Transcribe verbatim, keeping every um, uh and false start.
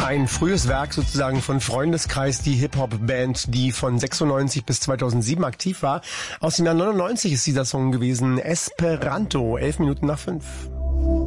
Ein frühes Werk sozusagen von Freundeskreis, die Hip-Hop-Band, die von sechsundneunzig bis zweitausendsieben aktiv war. Aus dem Jahr neunundneunzig ist dieser Song gewesen, Esperanto, elf Minuten nach fünf.